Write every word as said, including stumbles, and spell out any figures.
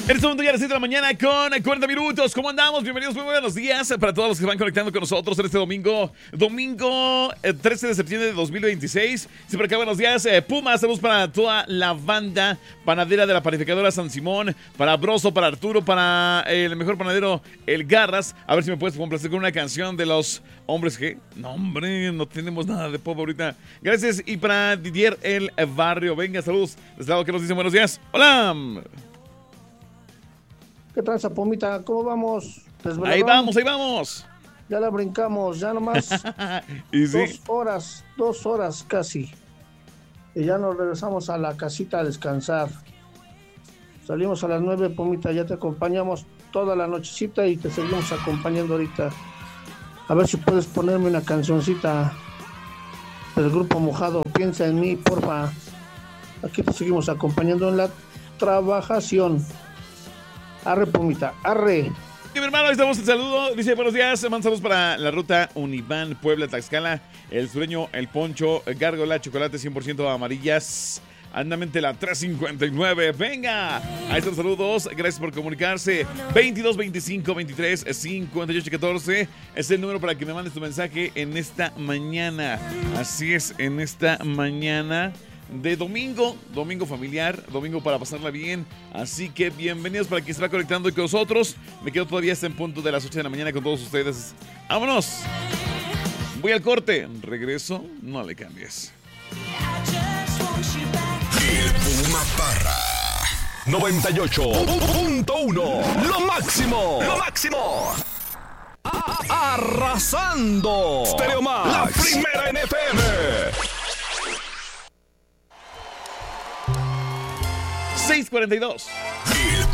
En este momento ya a las siete de la mañana con cuarenta minutos. ¿Cómo andamos? Bienvenidos, muy buenos días para todos los que se van conectando con nosotros en este domingo. Domingo eh, trece de septiembre de dos mil veintiséis. Siempre acá buenos días. Eh, Pumas, saludos para toda la banda panadera de la panificadora San Simón. Para Broso, para Arturo, para el mejor panadero, el Garras. A ver si me puedes complacer con una canción de los hombres que... No, hombre, no tenemos nada de pop ahorita. Gracias. Y para Didier, el barrio. Venga, saludos. De este lado que nos dicen buenos días. Hola. ¿Qué tranza, Pomita? ¿Cómo vamos? Ahí vamos, ahí vamos. Ya la brincamos, ya nomás ¿Y sí? dos horas, dos horas casi. Y ya nos regresamos a la casita a descansar. Salimos a las nueve, Pomita, ya te acompañamos toda la nochecita y te seguimos acompañando ahorita. A ver si puedes ponerme una cancioncita del Grupo Mojado. Piensa en mí, porfa. Aquí te seguimos acompañando en la trabajación. Arre, Pomita, arre. Y mi hermano, ahí estamos, el saludo. Dice, buenos días, mandan saludos para la ruta Univán, Puebla, Tlaxcala, el sureño, el poncho, gárgola, chocolate cien por ciento amarillas, andamente la tres cincuenta y nueve. Venga, ahí están los saludos, gracias por comunicarse. veintidós, veinticinco, veintitrés, cincuenta y ocho, catorce es el número para que me mandes tu mensaje en esta mañana. Así es, en esta mañana de domingo, domingo familiar, domingo para pasarla bien. Así que bienvenidos para quien se va conectando con nosotros. Me quedo todavía hasta en punto de las ocho de la mañana con todos ustedes. ¡Vámonos! Voy al corte. Regreso, no le cambies. El Puma Parra noventa y ocho punto uno. Lo máximo. Lo máximo. A- arrasando. Stereo Max. La primera en F M. seis cuarenta y dos.